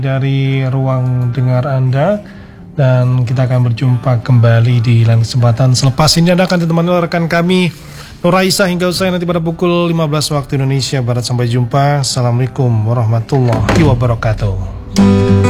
dari ruang dengar Anda, dan kita akan berjumpa kembali di lain kesempatan. Selepas ini Anda akan ditemani oleh rekan kami Nur Aisyah hingga usai nanti pada pukul 15 waktu Indonesia Barat. Sampai jumpa. Assalamualaikum warahmatullahi wabarakatuh.